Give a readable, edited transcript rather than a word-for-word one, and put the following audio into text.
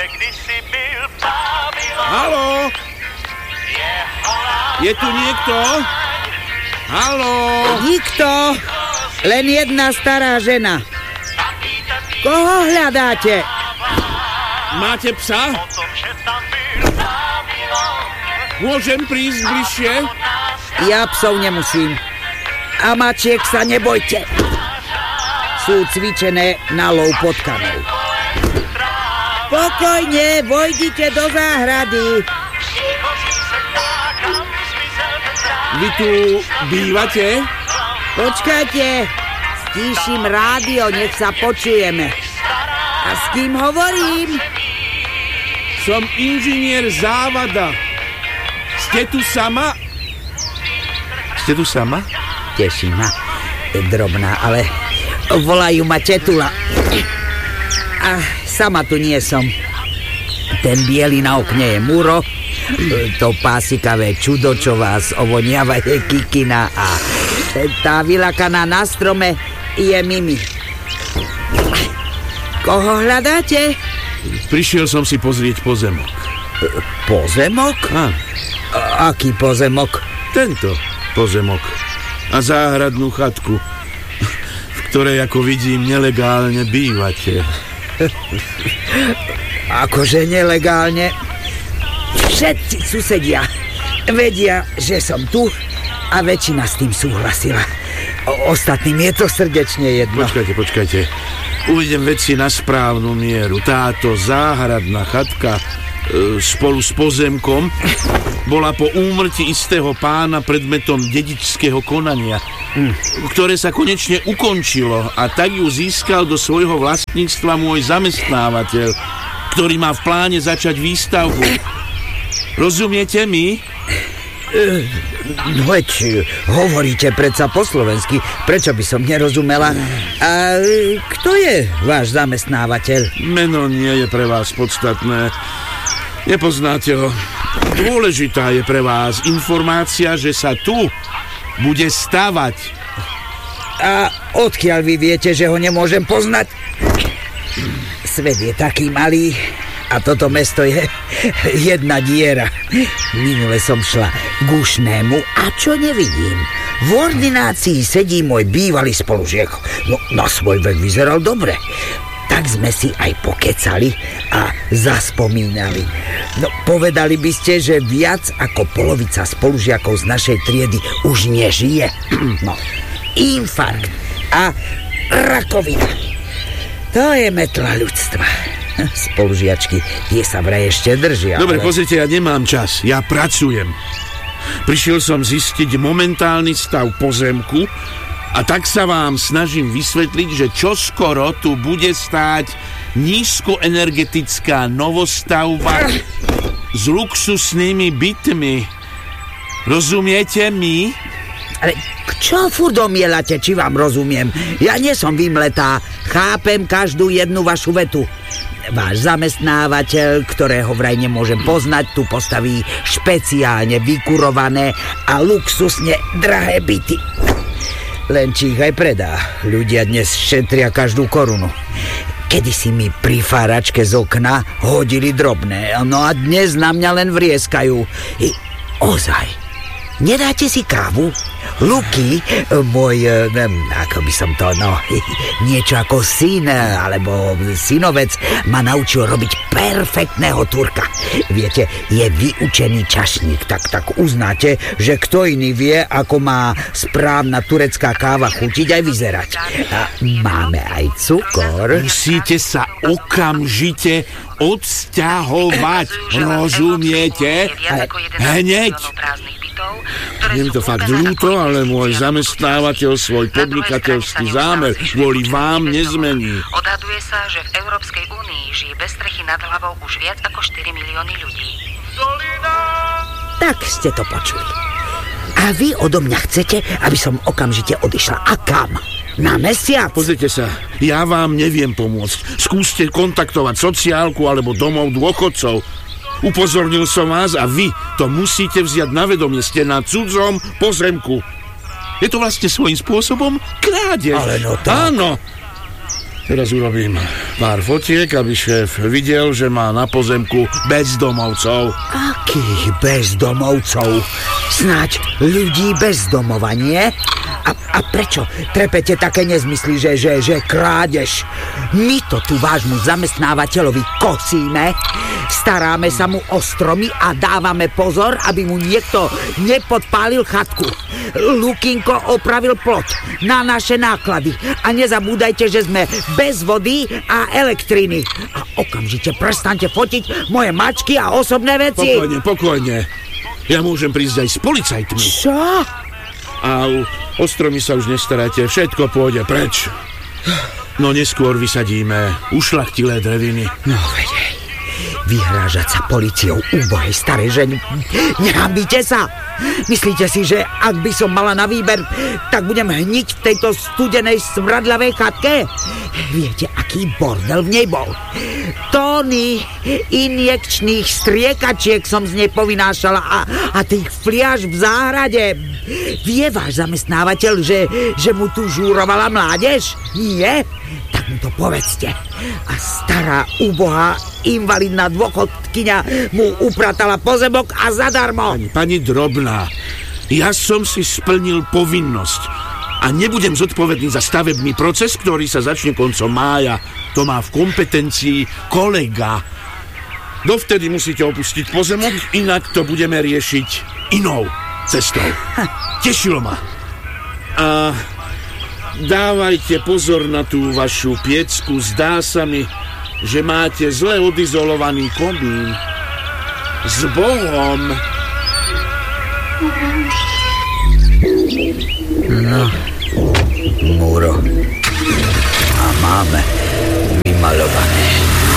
Haló? Je tu niekto? Haló? Nikto, len jedna stará žena. Koho hľadáte? Máte psa? Môžem prísť bližšie? Ja psov nemusím. A mačiek sa nebojte. Sú cvičené na lov potkanov. Pokojne, vojdite do záhrady. Vy tu bývate? Počkajte, stíšim rádio, nech sa počujeme. A s kým hovorím? Som inžinier Závada. Ste tu sama? Ste tu sama? Teší ma. Drobná, ale volajú ma Tetula. A sama tu nie som. Ten biely na okne je Muro, to pásikavé čudo, čo vás ovoniava, je Kikina a tá vylakaná na strome je Mimi. Koho hľadáte? Prišiel som si pozrieť pozemok. Pozemok? Aký pozemok? Tento pozemok. A záhradnú chatku, v ktorej, ako vidím, nelegálne bývate. Akože nelegálne? Všetci susedia vedia, že som tu a väčšina s tým súhlasila. Ostatným je to srdečne jedno. Počkajte. Uvedem veci na správnu mieru. Táto záhradná chatka spolu s pozemkom bola po úmrti istého pána predmetom dedičského konania, ktoré sa konečne ukončilo, a tak ju získal do svojho vlastníctva môj zamestnávateľ, ktorý má v pláne začať výstavbu. Rozumiete mi? No veď, hovoríte predsa po slovensky, prečo by som nerozumela? A kto je váš zamestnávateľ? Meno nie je pre vás podstatné. Nepoznáte ho. Dôležitá je pre vás informácia, že sa tu bude stavať. A odkiaľ vy viete, že ho nemôžem poznať? Svet je taký malý a toto mesto je jedna diera. Minule som šla k Ušnému a čo nevidím? V ordinácii sedí môj bývalý spolužiak. No, na svoj vek vyzeral dobre. Tak sme si aj pokecali a zaspomínali. No, povedali by ste, že viac ako polovica spolužiakov z našej triedy už nežije. No, infarkt a rakovina. To je metla ľudstva. Spolužiačky, tie sa vraj ešte držia. Dobre, ale... pozrite, ja nemám čas. Ja pracujem. Prišiel som zistiť momentálny stav pozemku a tak sa vám snažím vysvetliť, že čoskoro tu bude stáť nízkoenergetická novostavba s luxusnými bytmi. Rozumiete mi? Ale čo furt omielate, či vám rozumiem? Ja nie som vymletá, chápem každú jednu vašu vetu. Váš zamestnávateľ, ktorého vraj nemôžem poznať, tu postaví špeciálne vykurované a luxusne drahé byty. Len či ich aj predá. Ľudia dnes šetria každú korunu. Kedysi mi pri fáračke z okna hodili drobné, no a dnes na mňa len vrieskajú. Ozaj, nedáte si kávu? Luky, môj, ako by som to, niečo ako syn, alebo synovec ma naučil robiť perfektného Turka. Viete, je vyučený čašník, tak uznáte, že kto iný vie, ako má správna turecká káva chutiť aj vyzerať. A máme aj cukor. Musíte sa okamžite odsťahovať, rozumiete? Hneď! Je mi to fakt ľúto, ale môj zamestnávateľ svoj podnikateľský zámer kvôli vám nezmení. Odhaduje sa, že v Európskej únii žije bez strechy nad hlavou už viac ako 4 milióny ľudí. Tak ste to počuli. A vy odo mňa chcete, aby som okamžite odišla. A kam? Na mesiac? Pozrite sa, ja vám neviem pomôcť. Skúste kontaktovať sociálku alebo domov dôchodcov. Upozornil som vás a vy to musíte vziať na vedomie. Ste na cudzom pozemku. Je to vlastne svojím spôsobom krádež. Ale no tak. Áno. Teraz urobím pár fotiek, aby šéf videl, že má na pozemku bezdomovcov. Akých bezdomovcov? Snáď ľudí bez domova, nie? A prečo trepete také nezmysly, že krádež? My to tu vášmu zamestnávateľovi kosíme, staráme sa mu o stromy a dávame pozor, aby mu niekto nepodpálil chatku. Lukinko opravil plot na naše náklady a nezabúdajte, že sme bez vody a elektriny. A okamžite prestaňte fotiť moje mačky a osobné veci. Pokojne. Ja môžem prísť aj s policajtmi. Čo? A o stromy sa už nestarajte, všetko pôjde preč. No neskôr vysadíme ušľachtilé dreviny. No vedej, vyhrážať sa políciou úbohej starej ženy. Nehambíte sa! Myslíte si, že ak by som mala na výber, tak budem hniť v tejto studenej smradľavej chatke? Viete, aký bordel v nej bol? Tóny injekčných striekačiek som z nej povynášala a tých fliaž v záhrade. Vie váš zamestnávateľ, že mu tu žúrovala mládež? Nie? Tak mu to povedzte. A stará, ubohá, invalidná dôchodkyňa mu upratala pozemok a zadarmo. Pani Drobná, ja som si splnil povinnosť a nebudem zodpovedný za stavebný proces, ktorý sa začne koncom mája. To má v kompetencii kolega. Dovtedy musíte opustiť pozemok, inak to budeme riešiť inou cestou. Tešilo ma. A dávajte pozor na tú vašu piecku. Zdá sa mi, že máte zle odizolovaný komín. S Bohom! No, Múro. A máme vymalované.